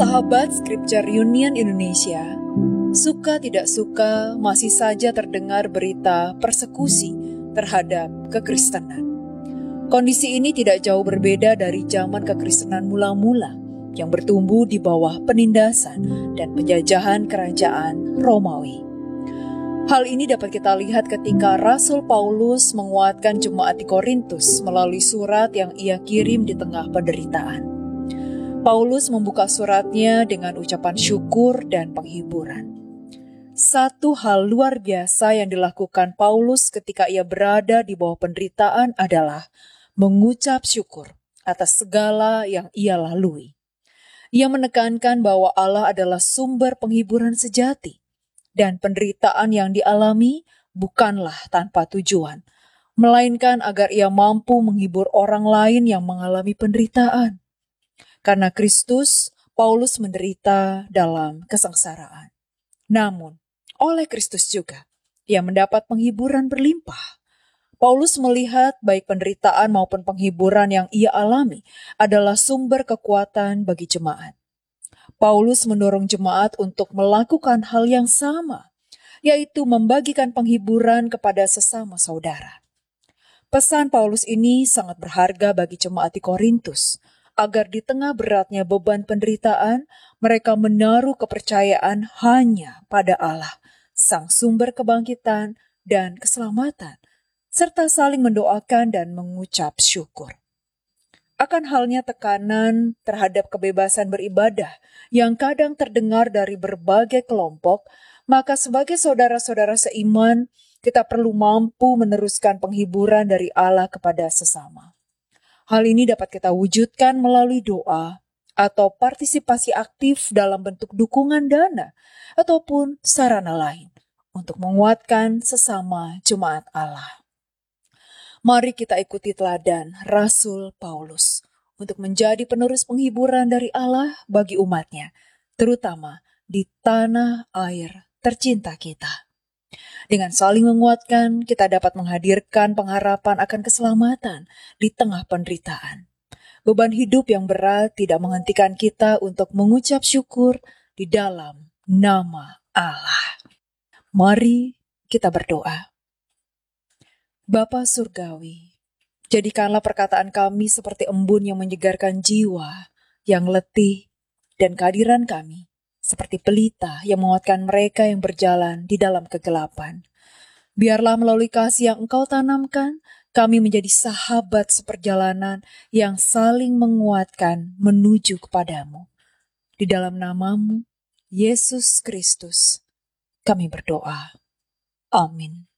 Sahabat Scripture Union Indonesia, suka tidak suka masih saja terdengar berita persekusi terhadap kekristenan. Kondisi ini tidak jauh berbeda dari zaman kekristenan mula-mula yang bertumbuh di bawah penindasan dan penjajahan kerajaan Romawi. Hal ini dapat kita lihat ketika Rasul Paulus menguatkan jemaat di Korintus melalui surat yang ia kirim di tengah penderitaan. Paulus membuka suratnya dengan ucapan syukur dan penghiburan. Satu hal luar biasa yang dilakukan Paulus ketika ia berada di bawah penderitaan adalah mengucap syukur atas segala yang ia lalui. Ia menekankan bahwa Allah adalah sumber penghiburan sejati, dan penderitaan yang dialami bukanlah tanpa tujuan, melainkan agar ia mampu menghibur orang lain yang mengalami penderitaan. Karena Kristus, Paulus menderita dalam kesengsaraan. Namun, oleh Kristus juga, ia mendapat penghiburan berlimpah. Paulus melihat baik penderitaan maupun penghiburan yang ia alami adalah sumber kekuatan bagi jemaat. Paulus mendorong jemaat untuk melakukan hal yang sama, yaitu membagikan penghiburan kepada sesama saudara. Pesan Paulus ini sangat berharga bagi jemaat di Korintus, agar di tengah beratnya beban penderitaan, mereka menaruh kepercayaan hanya pada Allah, Sang Sumber kebangkitan dan keselamatan, serta saling mendoakan dan mengucap syukur. Akan halnya tekanan terhadap kebebasan beribadah yang kadang terdengar dari berbagai kelompok, maka sebagai saudara-saudara seiman, kita perlu mampu meneruskan penghiburan dari Allah kepada sesama. Hal ini dapat kita wujudkan melalui doa atau partisipasi aktif dalam bentuk dukungan dana ataupun sarana lain untuk menguatkan sesama jemaat Allah. Mari kita ikuti teladan Rasul Paulus untuk menjadi penerus penghiburan dari Allah bagi umatnya, terutama di tanah air tercinta kita. Dengan saling menguatkan, kita dapat menghadirkan pengharapan akan keselamatan di tengah penderitaan. Beban hidup yang berat tidak menghentikan kita untuk mengucap syukur di dalam nama Allah. Mari kita berdoa. Bapa Surgawi, jadikanlah perkataan kami seperti embun yang menyegarkan jiwa, yang letih, dan kehadiran kami seperti pelita yang menguatkan mereka yang berjalan di dalam kegelapan. Biarlah melalui kasih yang Engkau tanamkan, kami menjadi sahabat seperjalanan yang saling menguatkan menuju kepadamu. Di dalam nama-Mu, Yesus Kristus, kami berdoa. Amin.